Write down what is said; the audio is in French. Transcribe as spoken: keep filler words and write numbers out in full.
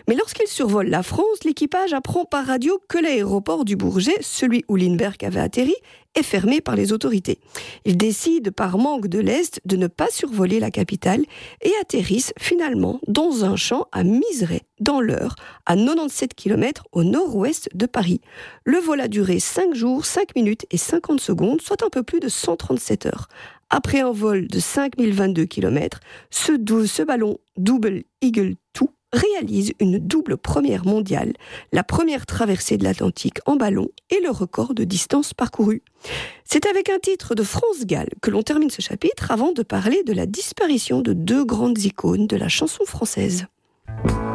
Mais lorsqu'il survole la France, l'équipage apprend par radio que l'aéroport du Bourget, celui où Lindbergh avait atterri, est fermé par les autorités. Ils décident, par manque de lest, de ne pas survoler la capitale et atterrissent finalement dans un champ à Miserey, dans l'Eure, à quatre-vingt-dix-sept kilomètres au nord-ouest de Paris. Le vol a duré cinq jours, cinq minutes et cinquante secondes, soit un peu plus de cent trente-sept heures. Après un vol de cinq mille vingt-deux kilomètres, ce, dou- ce ballon Double Eagle deux réalise une double première mondiale, la première traversée de l'Atlantique en ballon et le record de distance parcourue. C'est avec un titre de France Gall que l'on termine ce chapitre avant de parler de la disparition de deux grandes icônes de la chanson française.